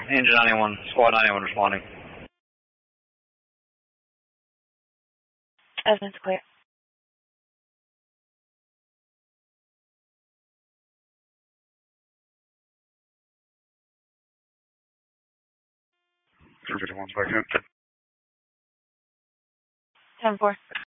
Engine 91, squad 91 responding. Evidence clear. One second. 10-4.